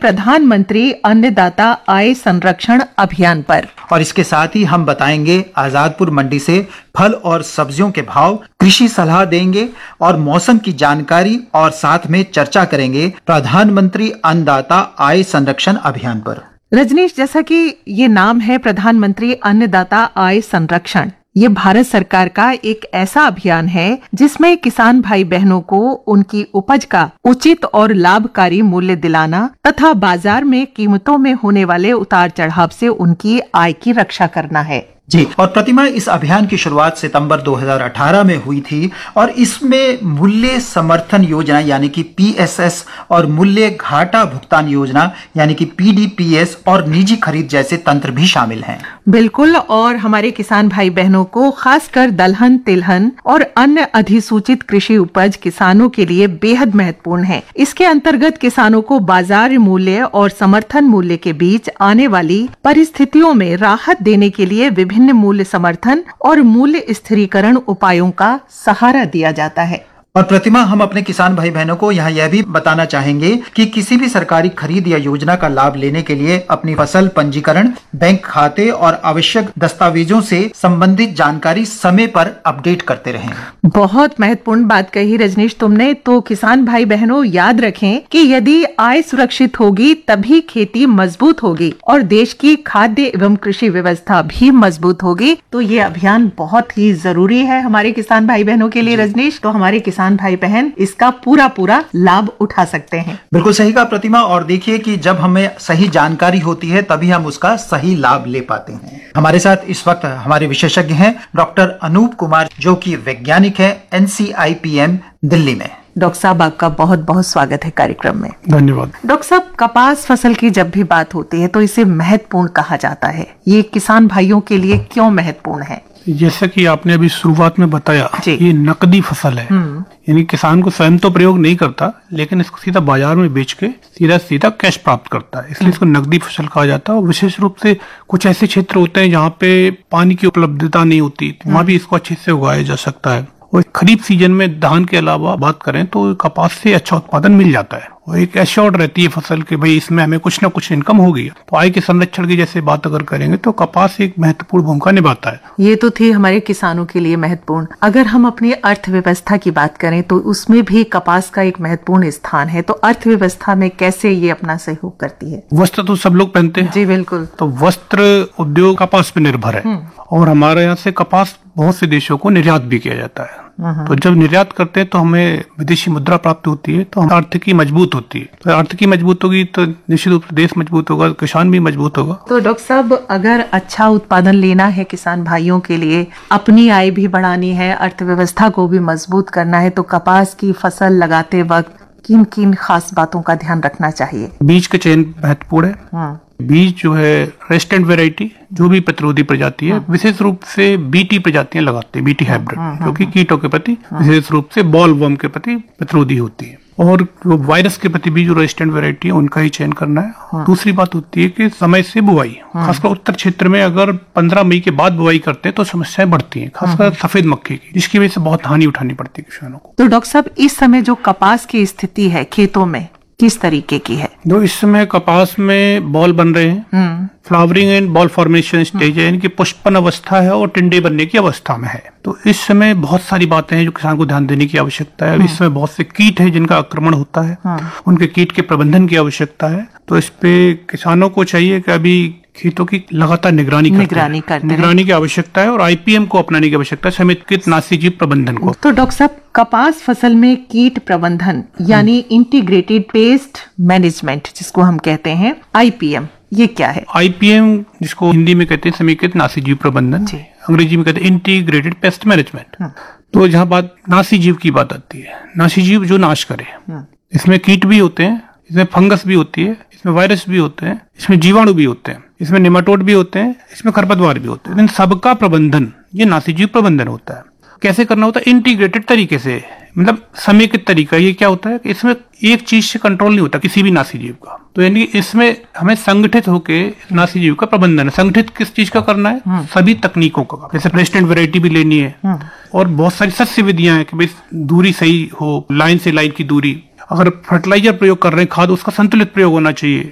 प्रधानमंत्री अन्नदाता आय संरक्षण अभियान पर। और इसके साथ ही हम बताएंगे आजादपुर मंडी से फल और सब्जियों के भाव, कृषि सलाह देंगे और मौसम की जानकारी, और साथ में चर्चा करेंगे प्रधानमंत्री अन्नदाता आय संरक्षण अभियान पर। रजनीश, जैसा कि ये नाम है प्रधानमंत्री अन्नदाता आय संरक्षण, ये भारत सरकार का एक ऐसा अभियान है जिसमें किसान भाई बहनों को उनकी उपज का उचित और लाभकारी मूल्य दिलाना तथा बाजार में कीमतों में होने वाले उतार चढ़ाव से उनकी आय की रक्षा करना है। जी, और प्रतिमा, इस अभियान की शुरुआत सितंबर 2018 में हुई थी और इसमें मूल्य समर्थन योजना यानी कि पीएसएस और मूल्य घाटा भुगतान योजना यानी कि पीडीपीएस और निजी खरीद जैसे तंत्र भी शामिल हैं। बिल्कुल, और हमारे किसान भाई बहनों को खासकर दलहन, तिलहन और अन्य अधिसूचित कृषि उपज किसानों के लिए बेहद महत्वपूर्ण है। इसके अंतर्गत किसानों को बाजार मूल्य और समर्थन मूल्य के बीच आने वाली परिस्थितियों में राहत देने के लिए विभिन्न मूल्य समर्थन और मूल्य स्थिरीकरण उपायों का सहारा दिया जाता है। और प्रतिमा, हम अपने किसान भाई बहनों को यहाँ यह भी बताना चाहेंगे कि किसी भी सरकारी खरीद या योजना का लाभ लेने के लिए अपनी फसल पंजीकरण, बैंक खाते और आवश्यक दस्तावेजों से संबंधित जानकारी समय पर अपडेट करते रहें। बहुत महत्वपूर्ण बात कही रजनीश तुमने। तो किसान भाई बहनों याद रखें कि यदि आय सुरक्षित होगी तभी खेती मजबूत होगी और देश की खाद्य एवं कृषि व्यवस्था भी मजबूत होगी। तो ये अभियान बहुत ही जरूरी है हमारे किसान भाई बहनों के लिए रजनीश। तो हमारे किसान भाई बहन इसका पूरा लाभ उठा सकते हैं। बिल्कुल सही कहा प्रतिमा। और देखिए कि जब हमें सही जानकारी होती है तभी हम उसका सही लाभ ले पाते हैं। हमारे साथ इस वक्त हमारे विशेषज्ञ हैं डॉक्टर अनूप कुमार, जो कि वैज्ञानिक है NCIPM दिल्ली में। डॉक्टर साहब, आपका बहुत बहुत स्वागत है कार्यक्रम में। धन्यवाद। डॉक्टर साहब, कपास फसल की जब भी बात होती है तो इसे महत्वपूर्ण कहा जाता है। ये किसान भाइयों के लिए क्यों महत्वपूर्ण है? जैसा कि आपने अभी शुरुआत में बताया, ये नकदी फसल है, यानी किसान को स्वयं तो प्रयोग नहीं करता लेकिन इसको सीधा बाजार में बेच के सीधा कैश प्राप्त करता है, इसलिए इसको नकदी फसल कहा जाता है। और विशेष रूप से कुछ ऐसे क्षेत्र होते हैं जहाँ पे पानी की उपलब्धता नहीं होती, वहाँ भी इसको अच्छे से उगाया जा सकता है। और खरीफ सीजन में धान के अलावा बात करें तो कपास से अच्छा उत्पादन मिल जाता है और एक एश्योर्ड रहती है फसल कि भाई इसमें हमें कुछ ना कुछ इनकम होगी। तो आय के संरक्षण की जैसे बात अगर करेंगे तो कपास एक महत्वपूर्ण भूमिका निभाता है। ये तो थी हमारे किसानों के लिए महत्वपूर्ण। अगर हम अपनी अर्थव्यवस्था की बात करें तो उसमें भी कपास का एक महत्वपूर्ण स्थान है। तो अर्थव्यवस्था में कैसे ये अपना सहयोग करती है? वस्त्र तो सब लोग पहनते हैं। जी बिल्कुल। तो वस्त्र उद्योग कपास पे निर्भर है और हमारे यहाँ से कपास बहुत से देशों को निर्यात भी किया जाता है। तो जब निर्यात करते हैं तो हमें विदेशी मुद्रा प्राप्त होती है, तो आर्थिकी मजबूत होती है। तो आर्थिकी मजबूत होगी तो निश्चित रूप से देश मजबूत होगा, किसान भी मजबूत होगा। तो डॉक्टर साहब, अगर अच्छा उत्पादन लेना है किसान भाइयों के लिए, अपनी आय भी बढ़ानी है, अर्थव्यवस्था को भी मजबूत करना है, तो कपास की फसल लगाते वक्त किन किन खास बातों का ध्यान रखना चाहिए? बीज का चयन महत्वपूर्ण है। बीज जो है रेजिस्टेंट वैरायटी, जो भी प्रतिरोधी प्रजाति है, विशेष रूप से बीटी प्रजातियां लगाते हैं, बीटी हाइब्रिड, जो कि कीटों के प्रति, विशेष रूप से बॉल वर्म के प्रति प्रतिरोधी होती है। और जो वायरस के प्रति भी जो रेजिस्टेंट वैरायटी है उनका ही चयन करना है। दूसरी बात होती है कि समय से बुआई, खासकर उत्तर क्षेत्र में अगर 15 मई के बाद बुआई करते हैं तो समस्याएं बढ़ती हैं, खासकर सफेद मक्खी की, जिसकी वजह से बहुत हानि उठानी पड़ती है किसानों को। तो डॉक्टर साहब, इस समय जो कपास की स्थिति है खेतों में किस तरीके की है? जो इस समय कपास में बॉल बन रहे हैं, flowering and ball formation stage है, यानी कि पुष्पन अवस्था है और टिंडे बनने की अवस्था में है। तो इस समय बहुत सारी बातें हैं जो किसान को ध्यान देने की आवश्यकता है। इस समय बहुत से कीट है जिनका आक्रमण होता है, उनके कीट के प्रबंधन की आवश्यकता है। तो इस पे किसानों को चाहिए कि अभी खेतों की लगातार निगरानी की आवश्यकता है और IPM को अपनाने की आवश्यकता है, समेकित नाशीजीव प्रबंधन को। तो डॉक्टर साहब, कपास फसल में कीट प्रबंधन यानी इंटीग्रेटेड पेस्ट मैनेजमेंट जिसको हम कहते हैं IPM, ये क्या है? IPM जिसको हिंदी में कहते हैं समेकित नाशीजीव प्रबंधन, अंग्रेजी में कहते हैं इंटीग्रेटेड पेस्ट मैनेजमेंट। तो जहाँ बात नाशीजीव की बात आती है, नाशीजीव जो नाश करे, इसमें कीट भी होते हैं, इसमें फंगस भी होती है, इसमें वायरस भी होते हैं, इसमें जीवाणु भी होते हैं, इसमें नेमाटोड भी होते हैं, इसमें खरपतवार भी होते हैं। इन सबका प्रबंधन ये नाशीजीव प्रबंधन होता है। कैसे करना होता है? इंटीग्रेटेड तरीके से, मतलब समेकित तरीका। ये क्या होता है कि इसमें एक चीज से कंट्रोल नहीं होता किसी भी नासीजीव का। तो यानी इसमें हमें संगठित होकर नासीजीव का प्रबंधन, संगठित किस चीज का करना है? सभी तकनीकों का। जैसे रेजिस्टेंट वैरायटी भी लेनी है और बहुत सारी सस्य विधियां हैं कि भाई दूरी सही हो, लाइन से लाइन की दूरी। अगर फर्टिलाइजर प्रयोग कर रहे हैं, खाद, उसका संतुलित प्रयोग होना चाहिए।